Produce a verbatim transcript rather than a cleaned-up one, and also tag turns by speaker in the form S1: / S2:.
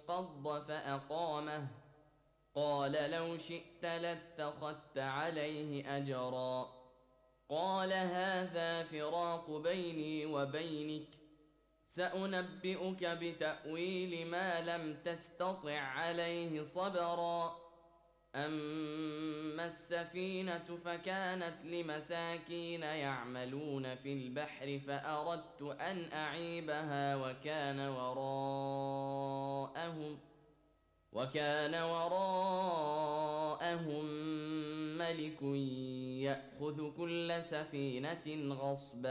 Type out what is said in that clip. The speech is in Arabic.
S1: انقض فأقامه قال لو شئت لاتخذت عليه أجرا قال هذا فراق بيني وبينك سأنبئك بتأويل ما لم تستطع عليه صبرا أما السفينة فكانت لمساكين يعملون في البحر فأردت أن أعيبها وكان وراءهم وكان وراءهم ملك يأخذ كل سفينة غصبا